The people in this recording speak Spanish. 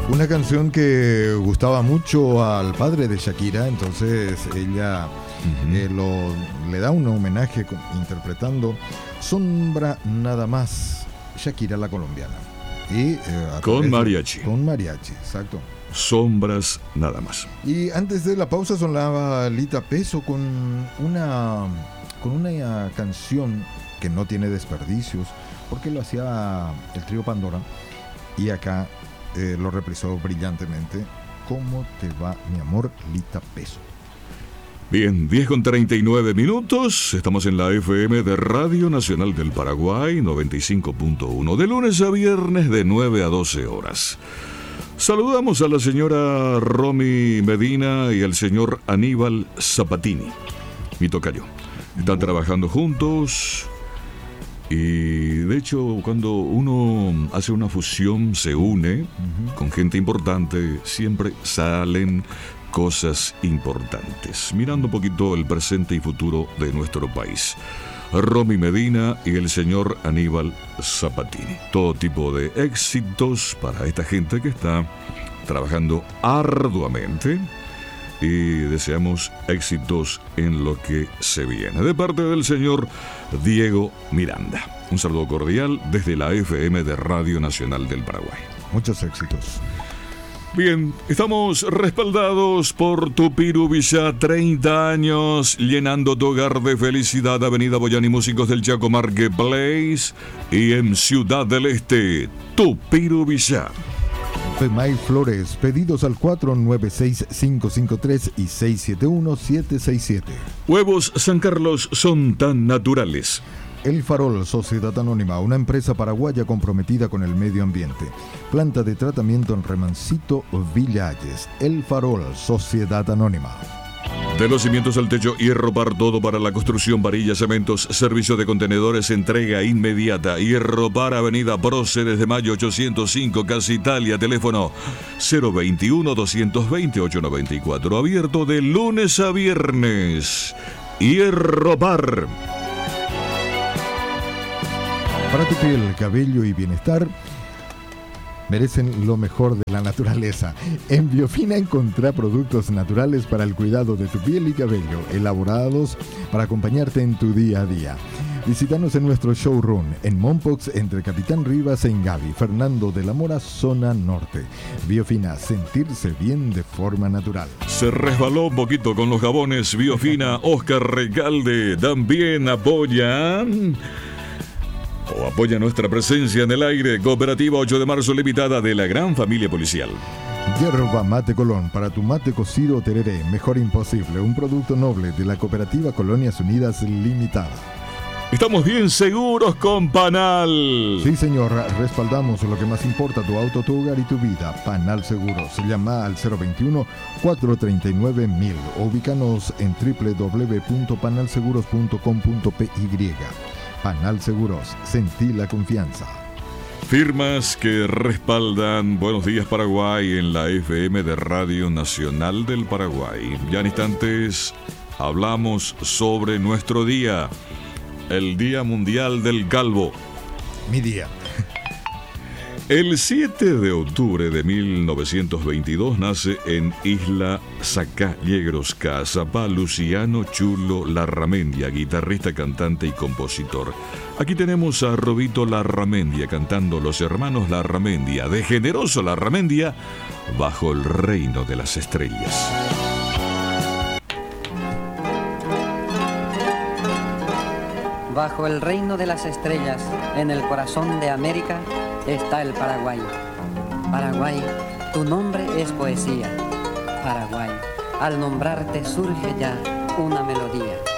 Una canción que gustaba mucho al padre de Shakira, entonces ella le da un homenaje interpretando Sombra Nada Más, Shakira la colombiana. Y, con mariachi. Con mariachi, exacto. Sombras Nada Más. Y antes de la pausa sonaba Lita Peso con una canción que no tiene desperdicios, porque lo hacía el trío Pandora, y acá lo reprisó brillantemente. ¿Cómo te va, mi amor, Lita Peso? Bien, 10:39. Estamos en la FM de Radio Nacional del Paraguay, 95.1, de lunes a viernes de 9 a 12 horas. Saludamos a la señora Romy Medina y al señor Aníbal Zapatini, mi tocayo. Están trabajando juntos y, de hecho, cuando uno hace una fusión, se une con gente importante, siempre salen cosas importantes. Mirando un poquito el presente y futuro de nuestro país. Romy Medina y el señor Aníbal Zapatini. Todo tipo de éxitos para esta gente que está trabajando arduamente, y deseamos éxitos en lo que se viene. De parte del señor Diego Miranda. Un saludo cordial desde la FM de Radio Nacional del Paraguay. Muchos éxitos. Bien, estamos respaldados por Tupiru Villa, 30 años, llenando tu hogar de felicidad. Avenida Boyani, Músicos del Chaco Marketplace, y en Ciudad del Este, Tupiru Villa. Femay Flores, pedidos al 496-553 y 671-767. Huevos San Carlos son tan naturales. El Farol, Sociedad Anónima, una empresa paraguaya comprometida con el medio ambiente. Planta de tratamiento en Remancito, Villalles. El Farol, Sociedad Anónima. De los cimientos al techo, Hierro Par, todo para la construcción, varillas, cementos, servicio de contenedores, entrega inmediata. Hierro Par, Avenida Próceres de Mayo 805, Casa Italia, teléfono 021-220-894. Abierto de lunes a viernes. Hierro Par. Para tu piel, cabello y bienestar, merecen lo mejor de la naturaleza. En Biofina encontrá productos naturales para el cuidado de tu piel y cabello, elaborados para acompañarte en tu día a día. Visítanos en nuestro showroom en Mompox, entre Capitán Rivas e Ingavi, Fernando de la Mora, zona norte. Biofina, sentirse bien de forma natural. Se resbaló un poquito con los jabones Biofina. Oscar Recalde también apoya nuestra presencia en el aire. Cooperativa 8 de marzo limitada de la gran familia policial. Yerba Mate Colón, para tu mate cocido o tereré, mejor imposible. Un producto noble de la Cooperativa Colonias Unidas Limitada. Estamos bien seguros con Panal. Sí, señor, respaldamos lo que más importa, tu auto, tu hogar y tu vida. Panal Seguros. Llama al 021-439-1000 o ubícanos en www.panalseguros.com.py. Panal Seguros, sentí la confianza. Firmas que respaldan Buenos Días Paraguay en la FM de Radio Nacional del Paraguay. Ya en instantes hablamos sobre nuestro día, el Día Mundial del Calvo. Mi día. El 7 de octubre de 1922 nace en Isla Sacá, Yegros, Cazapá, Luciano Chulo Larramendia, guitarrista, cantante y compositor. Aquí tenemos a Robito Larramendia cantando Los Hermanos Larramendia, de Generoso Larramendia, Bajo el Reino de las Estrellas. Bajo el reino de las estrellas, en el corazón de América, está el Paraguay. Paraguay, tu nombre es poesía. Paraguay, al nombrarte surge ya una melodía.